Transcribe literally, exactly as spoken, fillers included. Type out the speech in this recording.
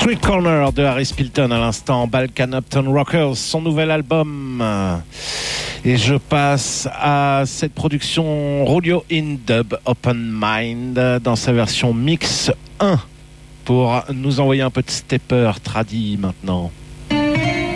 Street Corner de Harry Pilton à l'instant, Balkan Upton Rockers, son nouvel album. Et je passe à cette production Rodeo in Dub Open Mind dans sa version mix un pour nous envoyer un peu de stepper tradi maintenant.